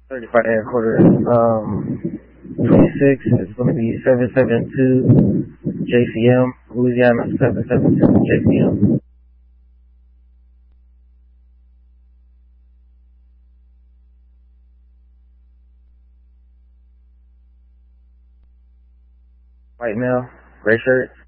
35 headquarters. 26 is going to be 772 JCM, Louisiana 772 JCM. White male, gray shirt.